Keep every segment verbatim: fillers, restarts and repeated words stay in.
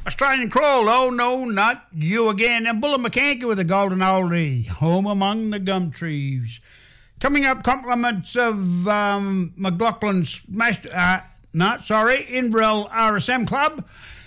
Australian Crawl, oh no, not you again. And Bullamakanka with a golden oldie, Home Among the Gum Trees. Coming up, compliments of um, McLaughlin's, master, uh, no, sorry, Inverell R S M Club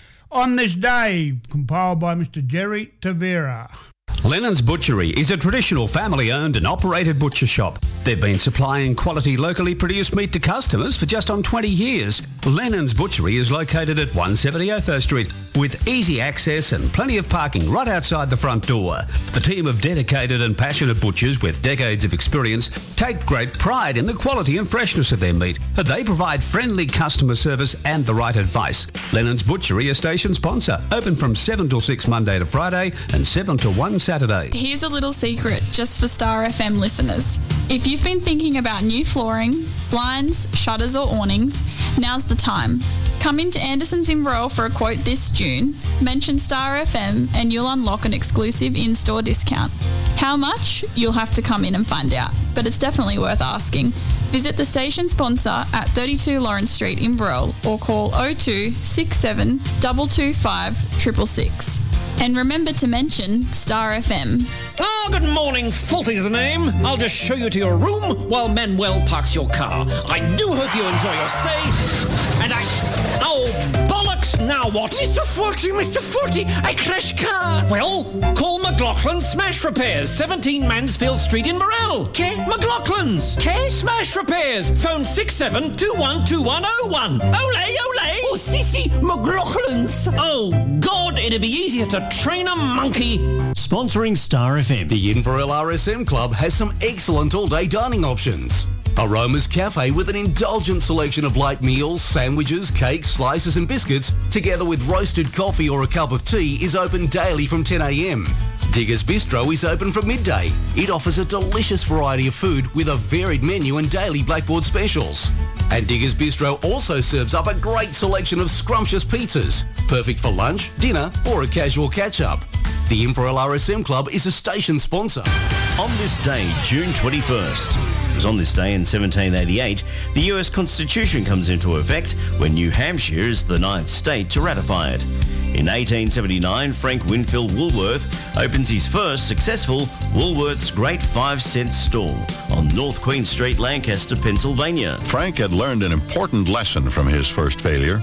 on this day, compiled by Mister Jerry Tavera. Lennon's Butchery is a traditional family-owned and operated butcher shop. They've been supplying quality locally produced meat to customers for just on twenty years. Lennon's Butchery is located at one seventy Otho Street with easy access and plenty of parking right outside the front door. The team of dedicated and passionate butchers with decades of experience take great pride in the quality and freshness of their meat. They provide friendly customer service and the right advice. Lennon's Butchery, a station sponsor, open from seven till six Monday to Friday and seven to one Saturday. Here's a little secret just for Star F M listeners. If you've been thinking about new flooring, blinds, shutters or awnings, now's the time. Come into Anderson's Inverell for a quote this June, mention Star F M and you'll unlock an exclusive in-store discount. How much? You'll have to come in and find out, but it's definitely worth asking. Visit the station sponsor at thirty-two Lawrence Street, Inverell, or call oh two six seven two two five six six six. And remember to mention Star F M. Ah, good morning, Faulty's the name. I'll just show you to your room while Manuel parks your car. I do hope you enjoy your stay. And I... Oh, bollocks, now what? Mister Faulty, Mister Faulty, I crashed car. Well, call McLaughlin Smash Repairs, seventeen Mansfield Street, Inverell. Okay. McLaughlin's. Okay. Smash Repairs. Phone six seven two one two one oh one. Ole, ole. Oh, Sissy, McLaughlin's. Oh, God, it'd be easier to train a monkey. Sponsoring Star F M. The Inverell R S M Club has some excellent all-day dining options. Aroma's Cafe with an indulgent selection of light meals, sandwiches, cakes, slices and biscuits, together with roasted coffee or a cup of tea, is open daily from ten a.m. Diggers Bistro is open from midday. It offers a delicious variety of food with a varied menu and daily Blackboard specials. And Diggers Bistro also serves up a great selection of scrumptious pizzas, perfect for lunch, dinner or a casual catch-up. The Inverell R S M Club is a station sponsor. On this day, June twenty-first, it was on this day in seventeen eighty-eight, the U S Constitution comes into effect when New Hampshire is the ninth state to ratify it. In eighteen seventy-nine, Frank Winfield Woolworth opens his first successful Woolworth's Great Five Cent Store on North Queen Street, Lancaster, Pennsylvania. Frank had learned an important lesson from his first failure.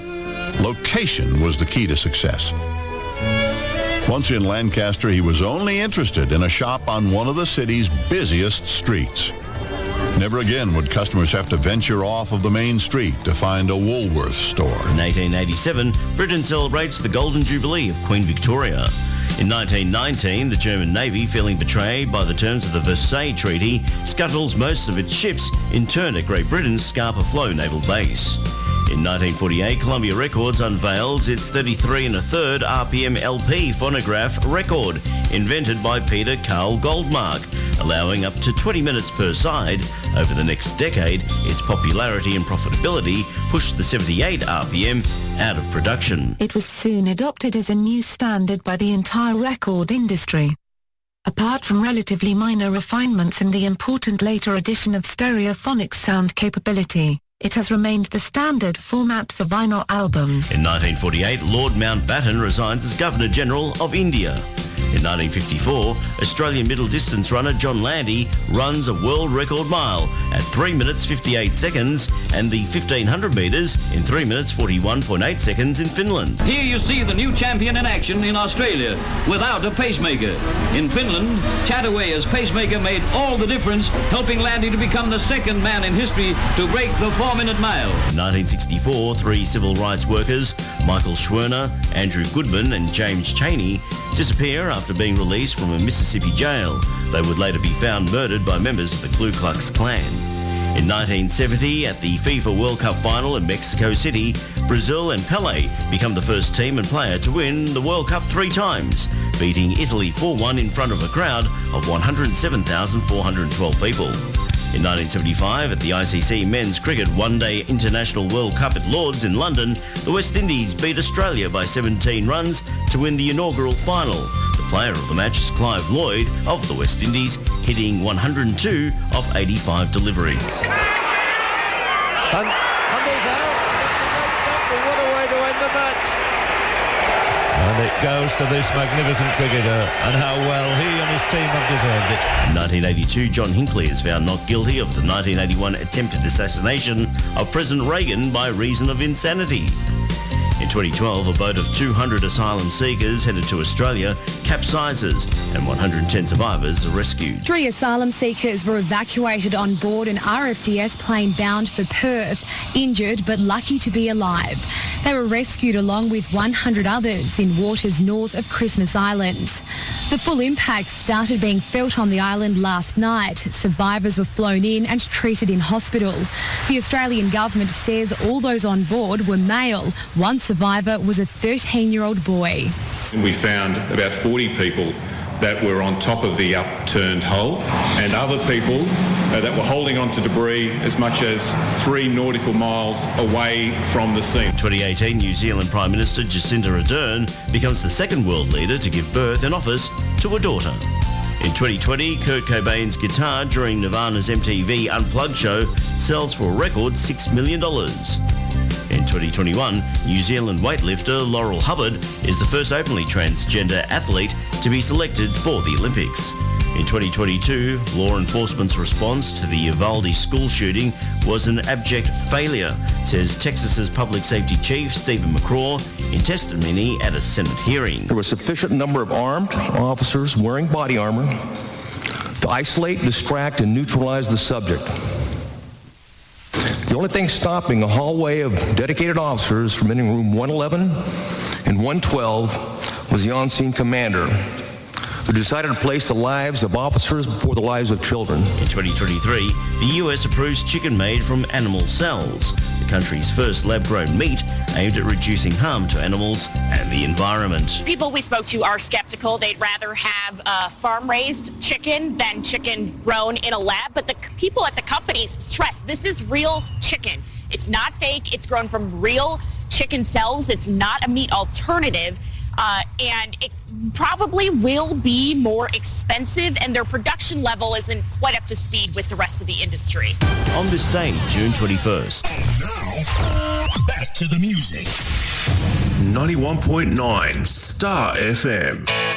Location was the key to success. Once in Lancaster, he was only interested in a shop on one of the city's busiest streets. Never again would customers have to venture off of the main street to find a Woolworths store. In eighteen eighty-seven, Britain celebrates the Golden Jubilee of Queen Victoria. In nineteen nineteen, the German Navy, feeling betrayed by the terms of the Versailles Treaty, scuttles most of its ships interned at Great Britain's Scapa Flow naval base. In nineteen forty-eight, Columbia Records unveils its thirty-three and a third R P M L P phonograph record, invented by Peter Carl Goldmark, allowing up to twenty minutes per side. Over the next decade, its popularity and profitability pushed the seventy-eight R P M out of production. It was soon adopted as a new standard by the entire record industry. Apart from relatively minor refinements and the important later addition of stereophonic sound capability, it has remained the standard format for vinyl albums. In nineteen forty-eight, Lord Mountbatten resigns as Governor-General of India. In nineteen fifty-four, Australian middle distance runner John Landy runs a world record mile at three minutes fifty-eight seconds and the fifteen hundred metres in three minutes forty-one point eight seconds in Finland. Here you see the new champion in action in Australia without a pacemaker. In Finland, Chataway's pacemaker made all the difference, helping Landy to become the second man in history to break the four-minute mile. In nineteen sixty-four, three civil rights workers, Michael Schwerner, Andrew Goodman and James Chaney, disappear after being released from a Mississippi jail. They would later be found murdered by members of the Ku Klux Klan. In nineteen seventy, at the FIFA World Cup final in Mexico City, Brazil and Pelé become the first team and player to win the World Cup three times, beating Italy four one in front of a crowd of one hundred seven thousand four hundred twelve people. In nineteen seventy-five, at the I C C Men's Cricket One-Day International World Cup at Lords in London, the West Indies beat Australia by seventeen runs to win the inaugural final. The player of the match is Clive Lloyd of the West Indies, hitting one hundred two of eighty-five deliveries. And, and he's out. What a way to end the match. And it goes to this magnificent cricketer, and how well he and his team have deserved it. In nineteen eighty-two, John Hinckley is found not guilty of the nineteen eighty-one attempted assassination of President Reagan by reason of insanity. In twenty twelve, a boat of two hundred asylum seekers headed to Australia capsizes and one hundred ten survivors are rescued. Three asylum seekers were evacuated on board an R F D S plane bound for Perth, injured but lucky to be alive. They were rescued along with one hundred others in waters north of Christmas Island. The full impact started being felt on the island last night. Survivors were flown in and treated in hospital. The Australian government says all those on board were male. One survivor was a thirteen-year-old boy. We found about forty people that were on top of the upturned hull, and other people uh, that were holding on to debris as much as three nautical miles away from the scene. In twenty eighteen, New Zealand Prime Minister Jacinda Ardern becomes the second world leader to give birth in office to a daughter. In twenty twenty, Kurt Cobain's guitar during Nirvana's M T V Unplugged show sells for a record six million dollars. In twenty twenty-one, New Zealand weightlifter Laurel Hubbard is the first openly transgender athlete to be selected for the Olympics. In twenty twenty-two, law enforcement's response to the Uvalde school shooting was an abject failure, says Texas's public safety chief Stephen McCraw in testimony at a Senate hearing. There was a sufficient number of armed officers wearing body armor to isolate, distract, and neutralize the subject. The only thing stopping a hallway of dedicated officers from entering room one eleven and one twelve was the on-scene commander, who decided to place the lives of officers before the lives of children. In twenty twenty-three, the U S approves chicken made from animal cells, the country's first lab-grown meat aimed at reducing harm to animals and the environment. People we spoke to are skeptical. They'd rather have uh, farm-raised chicken than chicken grown in a lab. But the c- people at the companies stress this is real chicken. It's not fake. It's grown from real chicken cells. It's not a meat alternative. Uh, and it probably will be more expensive, and their production level isn't quite up to speed with the rest of the industry. On this day, June twenty-first. Now, back to the music. ninety-one point nine Star F M.